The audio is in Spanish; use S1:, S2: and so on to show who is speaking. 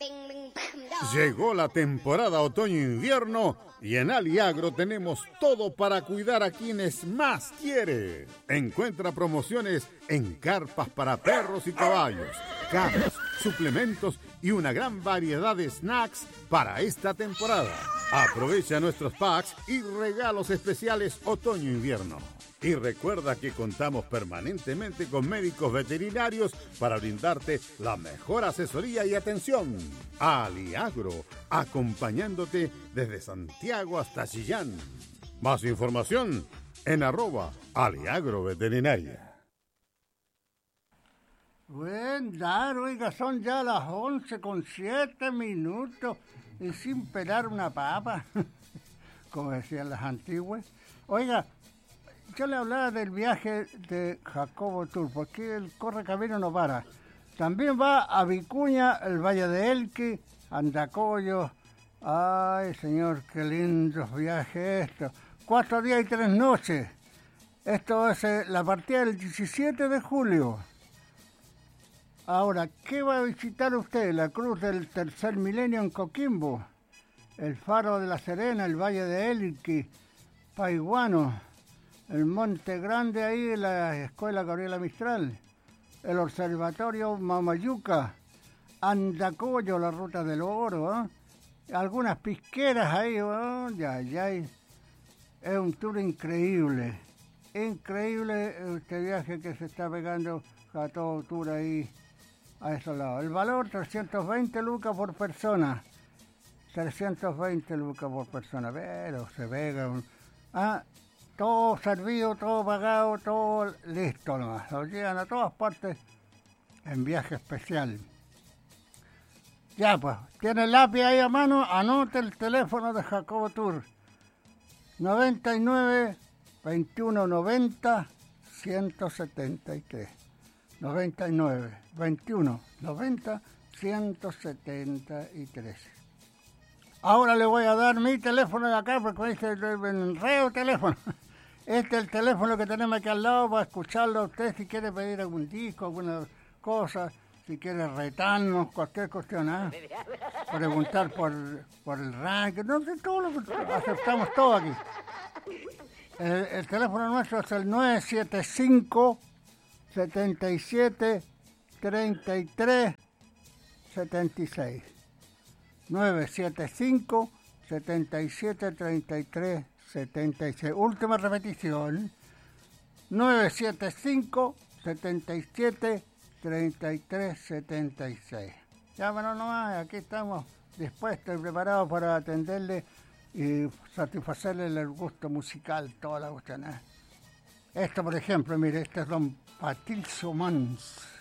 S1: Llegó la temporada otoño-invierno y en Aliagro tenemos todo para cuidar a quienes más quiere. Encuentra promociones en carpas para perros y caballos, camas, suplementos y una gran variedad de snacks para esta temporada. Aprovecha nuestros packs y regalos especiales otoño-invierno. Y recuerda que contamos permanentemente con médicos veterinarios para brindarte la mejor asesoría y atención. Aliagro, acompañándote desde Santiago hasta Chillán. Más información en @aliagroveterinaria.
S2: Buen dar, oiga, son ya las 11:07 y sin pelar una papa, como decían las antiguas. Oiga, yo le hablaba del viaje de Jacobo Tour, porque el correcamino no para. También va a Vicuña, el Valle de Elqui, Andacollo. Ay, señor, qué lindos viajes estos. 4 días y 3 noches. Esto es la partida del 17 de julio. Ahora, ¿qué va a visitar usted? La Cruz del Tercer Milenio en Coquimbo, el Faro de la Serena, el Valle de Elqui, Paiguano, el Monte Grande ahí, la Escuela Gabriela Mistral, el Observatorio Mamayuca, Andacollo, la Ruta del Oro, ¿eh? Algunas pisqueras ahí, ya. Es un tour increíble este viaje que se está pegando a todo tour ahí a esos lados. El valor, 320 lucas por persona. 320 lucas por persona, pero se pega todo servido, todo pagado, todo listo nomás. Lo llegan a todas partes en viaje especial. Ya pues, tiene el lápiz ahí a mano, anote el teléfono de Jacobo Tour. 99 21 90 173. 99 21 90 173. Ahora le voy a dar mi teléfono de acá porque dice enredo teléfono. Este es el teléfono que tenemos aquí al lado para escucharlo a usted si quiere pedir algún disco, alguna cosa, si quiere retarnos, cualquier cuestión, ¿eh? Preguntar por el ranking, no sé, todo lo que aceptamos todo aquí. El teléfono nuestro es el 975 77 33 76. 975 77 33 76. Última repetición. 975 77 33 76. Llámanos nomás, aquí estamos dispuestos y preparados para atenderle y satisfacerle el gusto musical, toda la cuestión, ¿eh? Esto, por ejemplo, mire, este es don Patricio Mans.